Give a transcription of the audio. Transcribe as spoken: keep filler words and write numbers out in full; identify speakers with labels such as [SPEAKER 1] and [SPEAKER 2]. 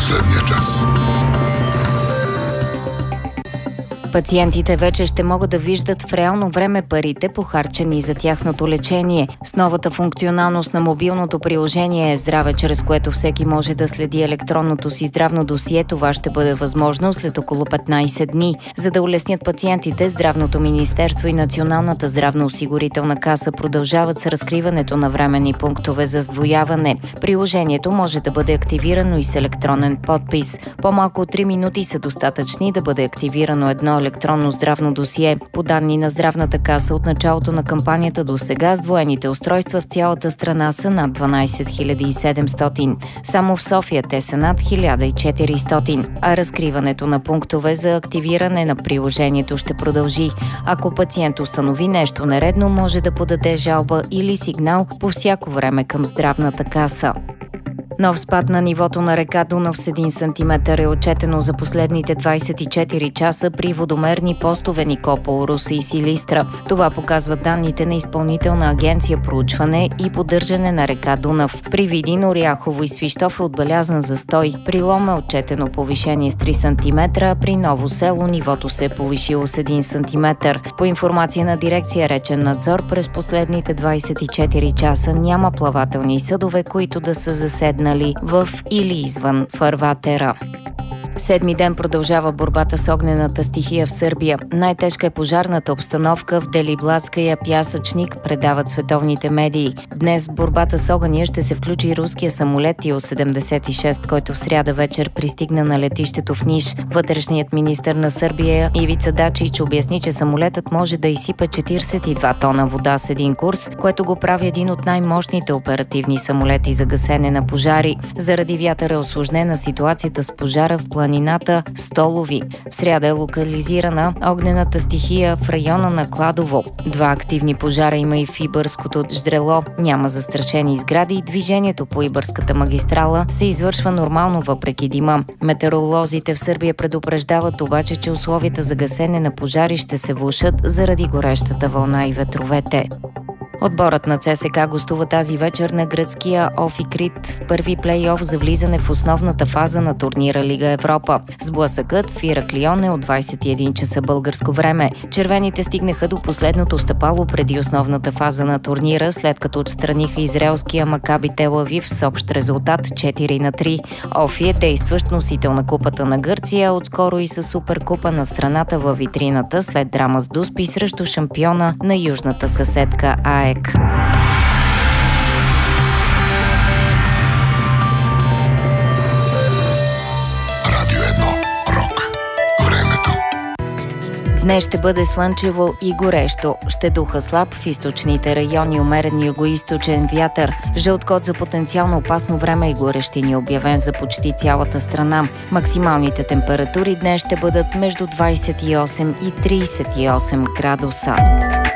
[SPEAKER 1] последния час.
[SPEAKER 2] Пациентите вече ще могат да виждат в реално време парите, похарчени за тяхното лечение. С новата функционалност на мобилното приложение Здраве, чрез което всеки може да следи електронното си здравно досие, това ще бъде възможно след около петнайсет дни. За да улеснят пациентите, Здравното министерство и Националната здравноосигурителна каса продължават с разкриването на временни пунктове за сдвояване. Приложението може да бъде активирано и с електронен подпис. По-малко от три минути са достатъчни да бъде активирано едно електронно здравно досие. По данни на Здравната каса, от началото на кампанията до сега сдвоените устройства в цялата страна са над дванайсет хиляди и седемстотин. Само в София те са над хиляда и четиристотин. А разкриването на пунктове за активиране на приложението ще продължи. Ако пациент установи нещо нередно, може да подаде жалба или сигнал по всяко време към Здравната каса. Нов спад на нивото на река Дунав с един сантиметър е отчетено за последните двайсет и четири часа при водомерни постове Никопол, Русе и Силистра. Това показват данните на Изпълнителна агенция проучване и поддържане на река Дунав. При Видин, Оряхово и Свищов е отбелязан застой. При Лом е отчетено повишение с три сантиметра, а при Ново село нивото се е повишило с един сантиметър. По информация на дирекция Речен надзор, през последните двайсет и четири часа няма плавателни съдове, които да са заседнали в или извън фарватера. Седми ден продължава борбата с огнената стихия в Сърбия. Най-тежка е пожарната обстановка в Делиблатския пясъчник, предават световните медии. Днес в борбата с огъня ще се включи руския самолет Ил седемдесет и шест, който в сряда вечер пристигна на летището в Ниш. Вътрешният министър на Сърбия Ивица Дачич обясни, че самолетът може да изсипе четирийсет и два тона вода с един курс, което го прави един от най-мощните оперативни самолети за гасене на пожари. Заради вятъра е усложнена ситуацията с пожара в планината Столови. В сряда е локализирана огнената стихия в района на Кладово. Два активни пожара има и в Ибърското ждрело. Няма застрашени сгради и движението по Ибърската магистрала се извършва нормално въпреки дима. Метеоролозите в Сърбия предупреждават обаче, че условията за гасене на пожари ще се влошат заради горещата вълна и ветровете. Отборът на ЦСКА гостува тази вечер на гръцкия Офикрит в първи плейоф за влизане в основната фаза на турнира Лига Европа. Сблъсъкът в Ираклион е от двайсет и един часа българско време. Червените стигнаха до последното стъпало преди основната фаза на турнира, след като отстраниха израелския Макаби Тел Авив с общ резултат четири на три. Офи е действащ носител на Купата на Гърция, отскоро и със Суперкупа на страната във витрината след драма с Дуспи срещу шампиона на южната съседка АЕК.
[SPEAKER 1] Радио едно. Рок. Времето.
[SPEAKER 2] Днес ще бъде слънчево и горещо. Ще духа слаб в източните райони, умерен югоизточен вятър. Жълт код за потенциално опасно време и горещини обявен за почти цялата страна. Максималните температури днес ще бъдат между двайсет и осем и трийсет и осем градуса.